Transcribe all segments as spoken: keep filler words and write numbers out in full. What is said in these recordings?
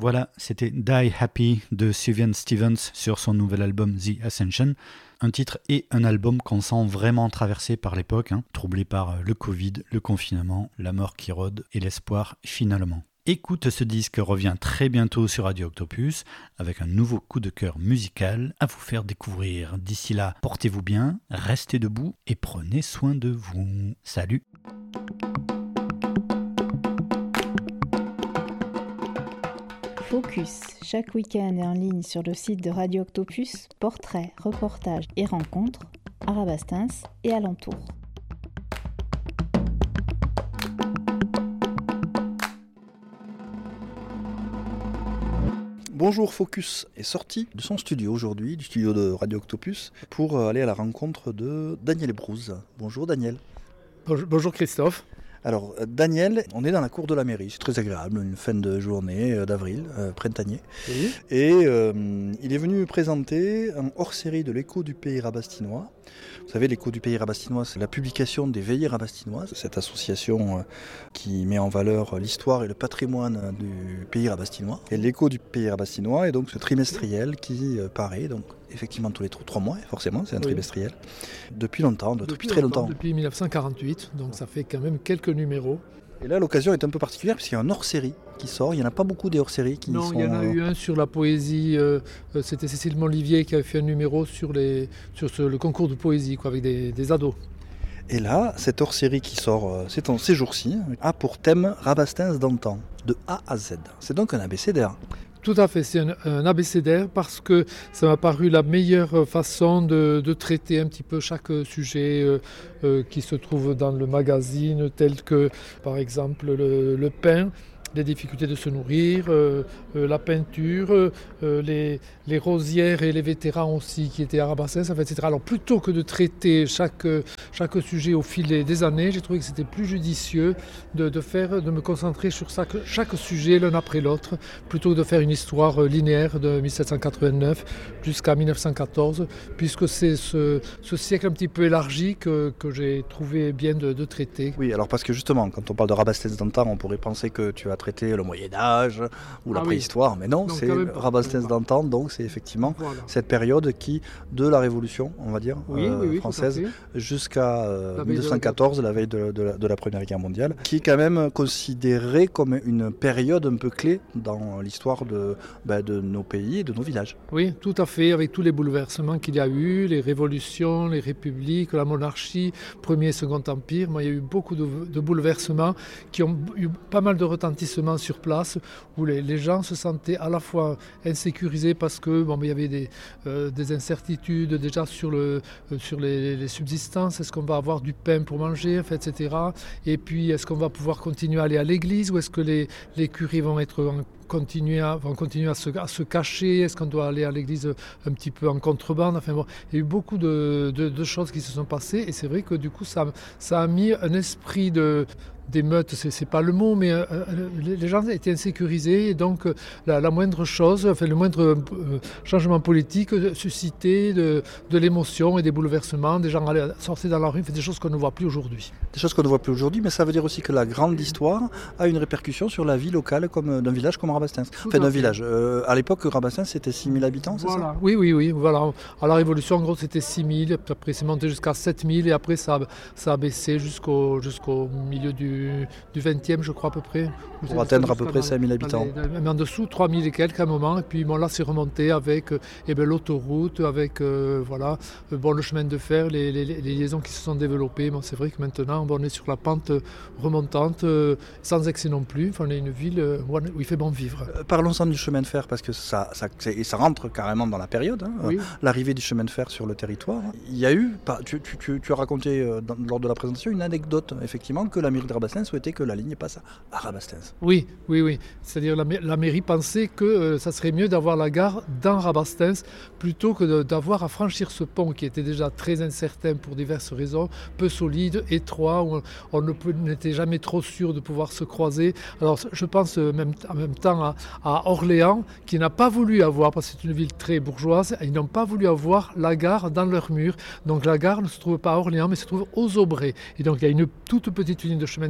Voilà, c'était Die Happy de Sufjan Stevens sur son nouvel album The Ascension. Un titre et un album qu'on sent vraiment traversé par l'époque, hein, troublé par le Covid, le confinement, la mort qui rôde et l'espoir finalement. Écoute, ce disque revient très bientôt sur Radio Octopus avec un nouveau coup de cœur musical à vous faire découvrir. D'ici là, portez-vous bien, restez debout et prenez soin de vous. Salut! Focus, chaque week-end et en ligne sur le site de Radio Octopus, portraits, reportages et rencontres à Rabastens et alentours. Bonjour, Focus est sorti de son studio aujourd'hui, du studio de Radio Octopus, pour aller à la rencontre de Daniel Brouze. Bonjour Daniel. Bonjour Christophe. Alors Daniel, on est dans la cour de la mairie, c'est très agréable, une fin de journée euh, d'avril, euh, printanier. Oui. Et euh, il est venu me présenter un hors-série de l'Écho du Pays Rabastinois. Vous savez, l'Écho du Pays Rabastinois, c'est la publication des Veillées Rabastinoises, cette association euh, qui met en valeur l'histoire et le patrimoine du Pays Rabastinois. Et l'Écho du Pays Rabastinois est donc ce trimestriel qui euh, paraît, donc effectivement tous les trois mois, forcément, c'est un oui. trimestriel, depuis longtemps, depuis, depuis très longtemps. longtemps. Depuis dix-neuf cent quarante-huit, donc ça fait quand même quelques numéros. Et là, l'occasion est un peu particulière puisqu'il y a un hors-série qui sort. Il n'y en a pas beaucoup des hors-séries qui non, sont... Non, il y en a eu un sur la poésie. Euh, c'était Cécile Monlivier qui avait fait un numéro sur, les, sur ce, le concours de poésie quoi, avec des, des ados. Et là, cette hors-série qui sort c'est en, ces jours-ci a pour thème Rabastens d'antan, de A à Z. C'est donc un abécédaire. Tout à fait, c'est un, un abécédaire parce que ça m'a paru la meilleure façon de, de traiter un petit peu chaque sujet euh, euh, qui se trouve dans le magazine, tel que par exemple le, le pain, les difficultés de se nourrir, euh, euh, la peinture, euh, les, les rosières et les vétérans aussi qui étaient à Rabastens, et cetera. Alors plutôt que de traiter chaque, chaque sujet au fil des années, j'ai trouvé que c'était plus judicieux de, de, faire, de me concentrer sur chaque, chaque sujet l'un après l'autre, plutôt que de faire une histoire linéaire de mille sept cent quatre-vingt-neuf jusqu'à mille neuf cent quatorze, puisque c'est ce, ce siècle un petit peu élargi que, que j'ai trouvé bien de, de traiter. Oui, alors parce que justement, quand on parle de Rabastens d'antan, on pourrait penser que tu as traité le Moyen-Âge ou la ah préhistoire, oui. mais non, non c'est Rabastens d'antan, donc c'est effectivement voilà. cette période qui, de la Révolution, on va dire, oui, euh, oui, oui, française, jusqu'à euh, mille neuf cent quatorze, la veille de, de, la, de la Première Guerre mondiale, qui est quand même considérée comme une période un peu clé dans l'histoire de, ben, de nos pays et de nos villages. Oui, tout à fait, avec tous les bouleversements qu'il y a eu, les révolutions, les républiques, la monarchie, Premier et Second Empire, moi, il y a eu beaucoup de, de bouleversements qui ont eu pas mal de retentissement sur place, où les, les gens se sentaient à la fois insécurisés parce que bon, il y avait des, euh, des incertitudes déjà sur, le, euh, sur les, les subsistances, est-ce qu'on va avoir du pain pour manger, en fait, et cetera. Et puis, est-ce qu'on va pouvoir continuer à aller à l'église, ou est-ce que les, les curés vont être en continuer à, vont continuer à se, à se cacher, est-ce qu'on doit aller à l'église un petit peu en contrebande, enfin bon, il y a eu beaucoup de, de, de choses qui se sont passées, et c'est vrai que du coup ça, ça a mis un esprit de d'émeute, c'est, c'est pas le mot, mais euh, les gens étaient insécurisés, et donc euh, la, la moindre chose, enfin le moindre euh, changement politique suscitait de, de l'émotion et des bouleversements, des gens allaient sortir dans la rue, des choses qu'on ne voit plus aujourd'hui. Des choses qu'on ne voit plus aujourd'hui, mais ça veut dire aussi que la grande histoire a une répercussion sur la vie locale comme, d'un village comme Rabastens. Tout enfin d'un fait. village. Euh, à l'époque, Rabastens c'était six mille habitants, c'est voilà. ça ? Oui, oui, oui. Voilà. À la Révolution, en gros, c'était six mille, après c'est monté jusqu'à sept mille, et après ça, ça a baissé jusqu'au, jusqu'au milieu du du vingtième, je crois, à peu près. Pour atteindre à peu près cinq mille habitants. Les, mais en dessous, trois mille et quelques à un moment. Et puis bon, là, c'est remonté avec eh ben, l'autoroute, avec euh, voilà, bon, le chemin de fer, les, les, les liaisons qui se sont développées. Bon, c'est vrai que maintenant, bon, on est sur la pente remontante, euh, sans excès non plus. Enfin, on est une ville euh, où il fait bon vivre. Euh, parlons-en du chemin de fer, parce que ça, ça, et ça rentre carrément dans la période, hein, oui. euh, l'arrivée du chemin de fer sur le territoire. Il y a eu, tu, tu, tu, tu as raconté euh, dans, lors de la présentation une anecdote, effectivement, que la mairie de Rabastens souhaitait que la ligne passe à Rabastens. Oui, oui, oui. C'est-à-dire la, la mairie pensait que euh, ça serait mieux d'avoir la gare dans Rabastens plutôt que de, d'avoir à franchir ce pont qui était déjà très incertain pour diverses raisons, peu solide, étroit, où on, on ne peut, n'était jamais trop sûr de pouvoir se croiser. Alors je pense euh, même, en même temps à, à Orléans, qui n'a pas voulu avoir, parce que c'est une ville très bourgeoise, ils n'ont pas voulu avoir la gare dans leur mur. Donc la gare ne se trouve pas à Orléans, mais se trouve aux Aubrais. Et donc il y a une toute petite ligne de chemin de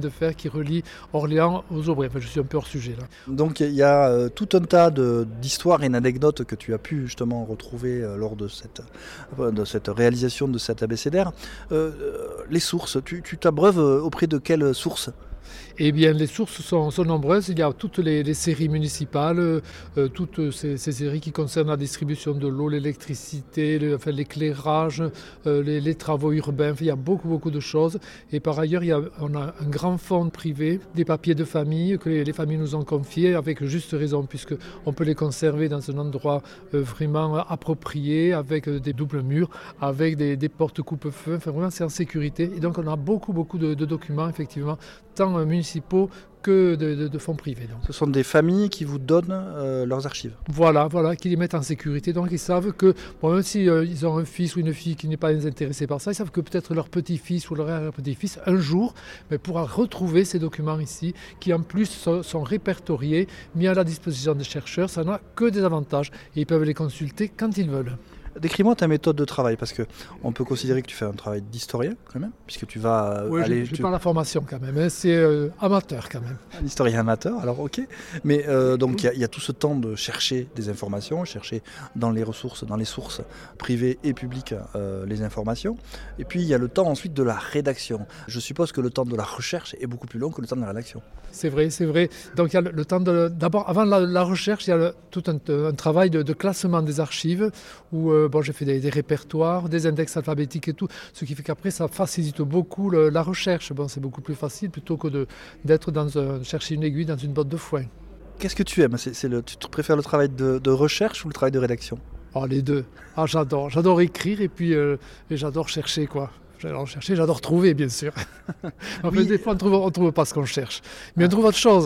de fer qui relie Orléans aux Aubrais. Enfin, je suis un peu hors sujet là. Donc il y a euh, tout un tas de, d'histoires et d'anecdotes que tu as pu justement retrouver euh, lors de cette, euh, de cette réalisation de cet abécédaire. Euh, les sources, tu, tu t'abreuves auprès de quelles sources ? Eh bien, les sources sont, sont nombreuses. Il y a toutes les, les séries municipales, euh, toutes ces, ces séries qui concernent la distribution de l'eau, l'électricité, le, enfin, l'éclairage, euh, les, les travaux urbains. Enfin, il y a beaucoup, beaucoup de choses. Et par ailleurs, il y a, on a un grand fonds privé, des papiers de famille que les, les familles nous ont confiés avec juste raison, puisqu'on peut les conserver dans un endroit euh, vraiment approprié, avec euh, des doubles murs, avec des, des portes coupe-feu. Enfin, vraiment, c'est en sécurité. Et donc, on a beaucoup, beaucoup de, de documents, effectivement, tant euh, municipaux que de, de, de fonds privés. Donc. Ce sont des familles qui vous donnent euh, leurs archives. Voilà, voilà, qui les mettent en sécurité. Donc ils savent que, bon, même si euh, ils ont un fils ou une fille qui n'est pas intéressé par ça, ils savent que peut-être leur petit-fils ou leur arrière-petit-fils, un jour, mais pourra retrouver ces documents ici, qui en plus sont, sont répertoriés, mis à la disposition des chercheurs. Ça n'a que des avantages et ils peuvent les consulter quand ils veulent. Décris-moi ta méthode de travail, parce qu'on peut considérer que tu fais un travail d'historien quand même, puisque tu vas oui, aller... Je n'ai tu... pas la formation quand même, hein. C'est euh, amateur quand même. Un historien amateur, alors ok. Mais euh, donc il y, y a tout ce temps de chercher des informations, chercher dans les ressources, dans les sources privées et publiques euh, les informations. Et puis il y a le temps ensuite de la rédaction. Je suppose que le temps de la recherche est beaucoup plus long que le temps de la rédaction. C'est vrai, c'est vrai. Donc il y a le, le temps de... D'abord, avant la, la recherche, il y a le, tout un, un travail de, de classement des archives où... Euh, Bon, j'ai fait des, des répertoires, des index alphabétiques et tout, ce qui fait qu'après ça facilite beaucoup le, la recherche. Bon, c'est beaucoup plus facile plutôt que de, d'être dans un, chercher une aiguille dans une botte de foin. Qu'est-ce que tu aimes ? c'est, c'est le, Tu préfères le travail de, de recherche ou le travail de rédaction ? Oh, les deux. Ah, j'adore. J'adore écrire et puis euh, et j'adore chercher, quoi. J'adore chercher, j'adore trouver, bien sûr. En fait, oui. Des fois, on ne trouve pas ce qu'on cherche, mais on trouve autre chose.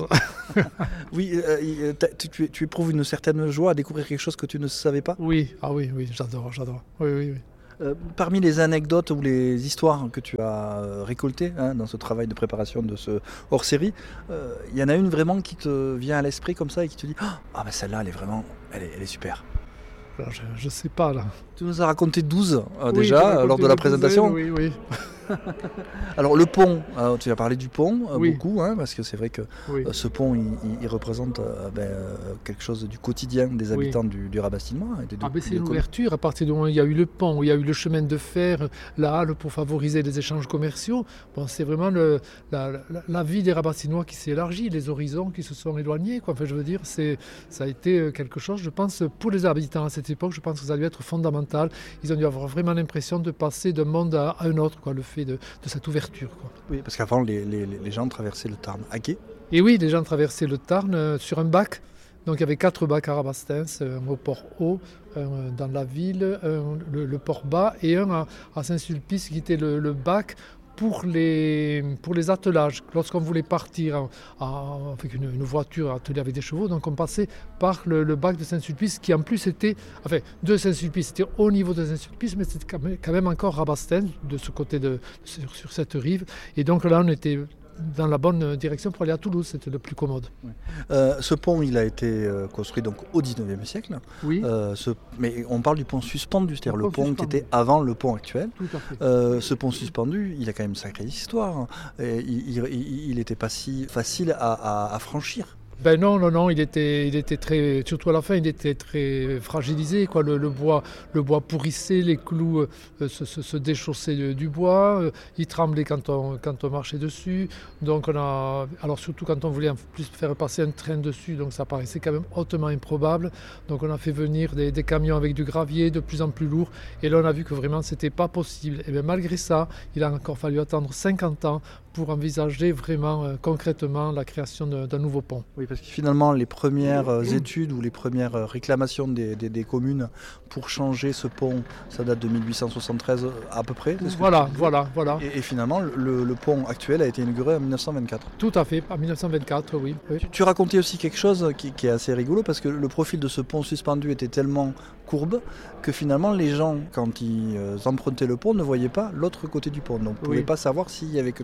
Oui, euh, tu, tu éprouves une certaine joie à découvrir quelque chose que tu ne savais pas ? Oui, ah oui, oui, j'adore, j'adore. Oui, oui, oui. Euh, parmi les anecdotes ou les histoires que tu as récoltées hein, dans ce travail de préparation de ce hors-série, il euh, y en a une vraiment qui te vient à l'esprit comme ça et qui te dit « Ah, ben celle-là, elle est vraiment, elle est, elle est super ». Alors, je ne sais pas, là. Tu nous as raconté douze euh, oui, déjà lors de la présentation. Oui, oui. Alors le pont, euh, tu as parlé du pont euh, oui. beaucoup, hein, parce que c'est vrai que oui. euh, ce pont, il, il représente euh, ben, euh, quelque chose du quotidien des habitants oui. du, du Rabastinois. Et des, ah, ben, c'est une ouverture à partir du moment où il y a eu le pont, où il y a eu le chemin de fer, la halle pour favoriser les échanges commerciaux. Bon, c'est vraiment le, la, la, la vie des Rabastinois qui s'est élargie, les horizons qui se sont éloignés. Quoi. Enfin, je veux dire, c'est, ça a été quelque chose, je pense, pour les habitants à cette époque, je pense que ça a dû être fondamental. Ils ont dû avoir vraiment l'impression de passer d'un monde à, à un autre, quoi, le fait de, de cette ouverture. Quoi. Oui, parce qu'avant, les, les, les gens traversaient le Tarn à quai. Et oui, les gens traversaient le Tarn euh, sur un bac. Donc il y avait quatre bacs à Rabastens, un au port haut, un dans la ville, un, le, le port bas et un à, à Saint-Sulpice qui était le, le bac pour les, pour les attelages. Lorsqu'on voulait partir en, en, avec une, une voiture attelée avec des chevaux, donc on passait par le, le bac de Saint-Sulpice qui en plus était, enfin de Saint-Sulpice, c'était au niveau de Saint-Sulpice, mais c'était quand même, quand même encore Rabastens de ce côté, de, sur, sur cette rive. Et donc là on était dans la bonne direction pour aller à Toulouse, c'était le plus commode. Ouais. Euh, ce pont, il a été euh, construit donc au dix-neuvième siècle. Oui. Euh, ce, mais on parle du pont suspendu, c'est-à-dire le, le pont, pont qui était avant le pont actuel. Tout à fait. Euh, ce pont suspendu, il a quand même une sacrée histoire. Et il n'était pas si facile à, à, à franchir. Ben non, non, non, il était, il était très, surtout à la fin, il était très fragilisé, quoi. Le, le bois, le bois pourrissait, les clous euh, se, se, se déchaussaient du, du bois, euh, il tremblait quand on, quand on marchait dessus. Donc on a, alors surtout quand on voulait en plus faire passer un train dessus, donc ça paraissait quand même hautement improbable. Donc on a fait venir des, des camions avec du gravier de plus en plus lourd, et là on a vu que vraiment c'était pas possible. Et bien malgré ça, il a encore fallu attendre cinquante ans pour envisager vraiment euh, concrètement la création de, d'un nouveau pont. Oui, parce que finalement, les premières euh, études ou les premières euh, réclamations des, des, des communes pour changer ce pont, ça date de mille huit cent soixante-treize à peu près. Voilà, voilà, voilà. Et, et finalement, le, le pont actuel a été inauguré en mille neuf cent vingt-quatre. Tout à fait, en mille neuf cent vingt-quatre, oui. oui. Tu, tu racontais aussi quelque chose qui, qui est assez rigolo, parce que le profil de ce pont suspendu était tellement courbe que finalement, les gens, quand ils euh, empruntaient le pont, ne voyaient pas l'autre côté du pont. Donc, on ne pouvait oui. pas savoir s'il y avait quelqu'un d'autre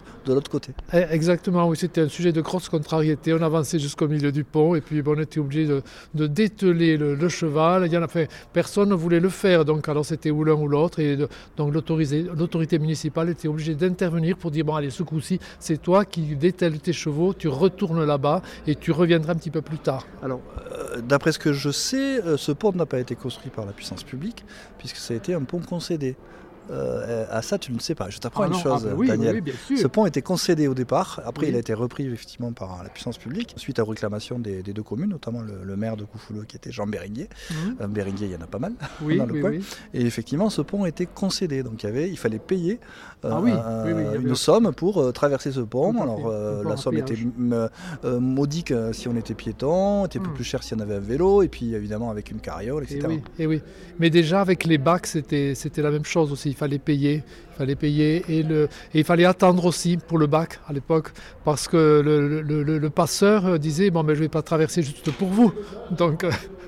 l'autre, de l'autre côté. Exactement, oui, c'était un sujet de grosse contrariété. On avançait jusqu'au milieu du pont et puis bon, on était obligé de, de dételer le, le cheval. Il y en a, enfin, personne ne voulait le faire, donc alors c'était ou l'un ou l'autre. Et de, donc l'autorité municipale était obligée d'intervenir pour dire bon, allez, ce coup-ci, c'est toi qui détèles tes chevaux, tu retournes là-bas et tu reviendras un petit peu plus tard. Alors, euh, d'après ce que je sais, euh, ce pont n'a pas été construit par la puissance publique, puisque ça a été un pont concédé. Euh, à ça, tu ne sais pas. Je t'apprends ah une non, chose, ah ben oui, Daniel. Oui, bien sûr. Ce pont était concédé au départ. Après, oui. il a été repris effectivement par la puissance publique, suite à réclamation des, des deux communes, notamment le, le maire de Coufouleux, qui était Jean Béringuier. Mmh. Euh, Béringuier, il y en a pas mal oui, dans le oui, coin. Oui. Et effectivement, ce pont était concédé. Donc, il, y avait, il fallait payer euh, ah oui, un, oui, oui, une avait... somme pour euh, traverser ce pont. Tout Alors, euh, la somme péage. était euh, modique si on était piéton, était mmh. plus cher si on avait un vélo, et puis évidemment avec une carriole, et cetera. Et oui, et oui. Mais déjà, avec les bacs, c'était, c'était la même chose aussi. Il fallait payer. Il fallait payer et, le, et il fallait attendre aussi pour le bac à l'époque parce que le, le, le, le passeur disait bon mais je ne vais pas traverser juste pour vous. Donc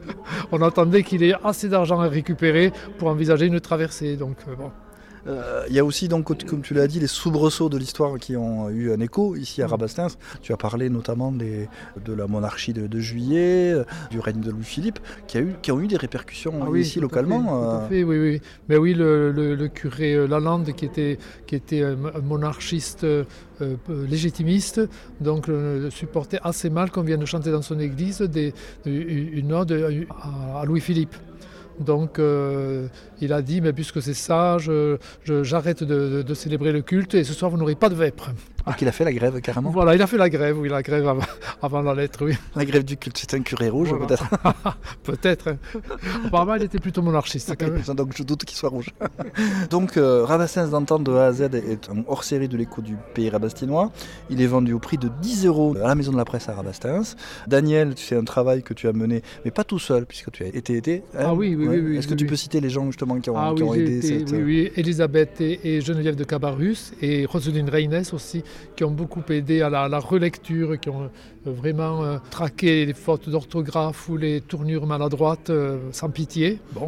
on attendait qu'il ait assez d'argent à récupérer pour envisager une traversée. Donc bon. Il euh, y a aussi, donc, comme tu l'as dit, les soubresauts de l'histoire qui ont eu un écho ici à Rabastens. Tu as parlé notamment des, de la monarchie de, de Juillet, du règne de Louis-Philippe, qui, a eu, qui ont eu des répercussions ah oui, ici localement. Fait, euh... Tout à fait, oui, oui. Mais oui, le, le, le curé Lalande, qui était, qui était un monarchiste euh, légitimiste, donc euh, supportait assez mal qu'on vienne chanter dans son église des, une ode à, à Louis-Philippe. Donc euh, il a dit, mais puisque c'est ça, je, je, j'arrête de, de, de célébrer le culte et ce soir vous n'aurez pas de vêpres. Donc il a fait la grève carrément. Voilà, il a fait la grève, oui, la grève avant, avant la lettre, oui. La grève du culte, c'est un curé rouge voilà. peut-être. Peut-être. Hein. Apparemment, il était plutôt monarchiste. Quand même. Donc je doute qu'il soit rouge. Donc euh, Rabastens d'entente de A à Z est un hors-série de l'écho du pays rabastinois. Il est vendu au prix de dix euros à la Maison de la Presse à Rabastens. Daniel, c'est un travail que tu as mené, mais pas tout seul, puisque tu as été aidé. Hein ah oui, oui, ouais. oui, oui. Est-ce que oui, tu oui. peux citer les gens justement qui ont, ah, qui oui, ont aidé été, cette... Oui, oui, Elisabeth et, et Geneviève de Cabarrus et Roselyne Reynès aussi, qui ont beaucoup aidé à la, à la relecture, qui ont euh, vraiment euh, traqué les fautes d'orthographe ou les tournures maladroites euh, sans pitié. Bon.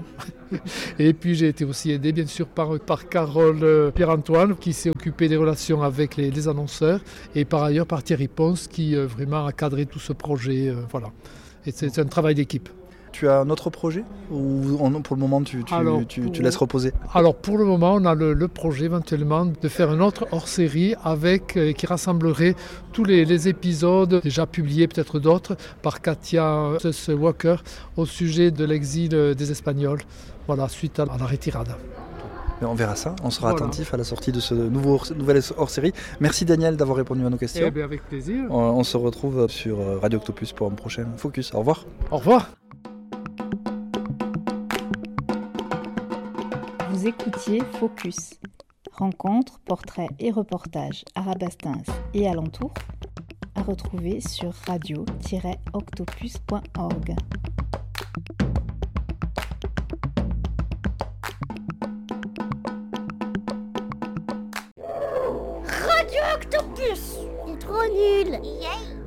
Et puis j'ai été aussi aidé bien sûr par, par Carole euh, Pierre-Antoine qui s'est occupé des relations avec les, les annonceurs et par ailleurs par Thierry Ponce qui euh, vraiment a cadré tout ce projet. Euh, voilà. Et c'est, c'est un travail d'équipe. Tu as un autre projet ou pour le moment tu, tu, alors, tu, tu laisses reposer? Alors pour le moment on a le, le projet éventuellement de faire un autre hors-série avec, euh, qui rassemblerait tous les, les épisodes déjà publiés, peut-être d'autres, par Katia Walker au sujet de l'exil des Espagnols, voilà, suite à la retirade. Mais on verra ça, on sera voilà. attentif à la sortie de ce nouveau nouvel hors-série. Merci Daniel d'avoir répondu à nos questions. Eh bien, avec plaisir. On, on se retrouve sur Radio Octopus pour un prochain Focus. Au revoir. Au revoir. Vous écoutiez Focus. Rencontres, portraits et reportages à Rabastens et alentours, à retrouver sur radio tiret octopus point org. Radio Octopus, c'est trop nul. Yeah.